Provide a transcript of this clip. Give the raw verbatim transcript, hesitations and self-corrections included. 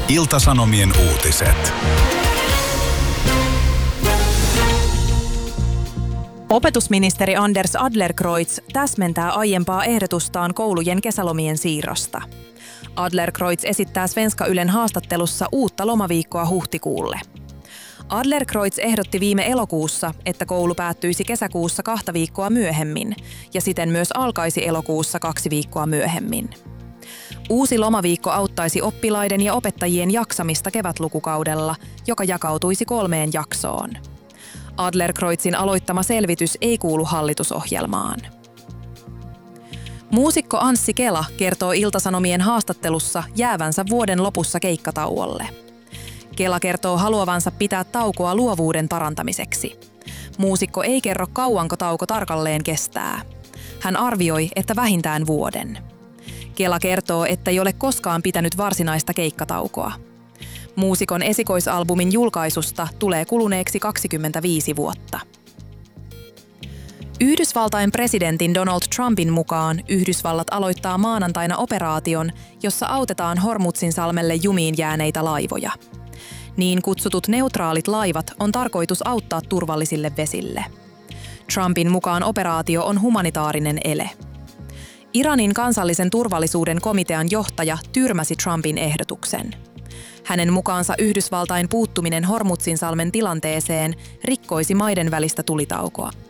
Ilta-Sanomien uutiset. Opetusministeri Anders Adlercreutz täsmentää aiempaa ehdotustaan koulujen kesälomien siirrosta. Adlercreutz esittää Svenska Ylen haastattelussa uutta lomaviikkoa huhtikuulle. Adlercreutz ehdotti viime elokuussa, että koulu päättyisi kesäkuussa kahta viikkoa myöhemmin ja siten myös alkaisi elokuussa kaksi viikkoa myöhemmin. Uusi lomaviikko auttaisi oppilaiden ja opettajien jaksamista kevätlukukaudella, joka jakautuisi kolmeen jaksoon. Adlercreutzin aloittama selvitys ei kuulu hallitusohjelmaan. Muusikko Anssi Kela kertoo Ilta-Sanomien haastattelussa jäävänsä vuoden lopussa keikkatauolle. Kela kertoo haluavansa pitää taukoa luovuuden parantamiseksi. Muusikko ei kerro kauanko tauko tarkalleen kestää. Hän arvioi, että vähintään vuoden. Kela kertoo, että ei ole koskaan pitänyt varsinaista keikkataukoa. Muusikon esikoisalbumin julkaisusta tulee kuluneeksi kaksikymmentäviisi vuotta. Yhdysvaltain presidentin Donald Trumpin mukaan Yhdysvallat aloittaa maanantaina operaation, jossa autetaan Hormuzin-salmelle jumiin jääneitä laivoja. Niin kutsutut neutraalit laivat on tarkoitus auttaa turvallisille vesille. Trumpin mukaan operaatio on humanitaarinen ele. Iranin kansallisen turvallisuuden komitean johtaja tyrmäsi Trumpin ehdotuksen. Hänen mukaansa Yhdysvaltain puuttuminen Hormuzin-salmen tilanteeseen rikkoisi maiden välistä tulitaukoa.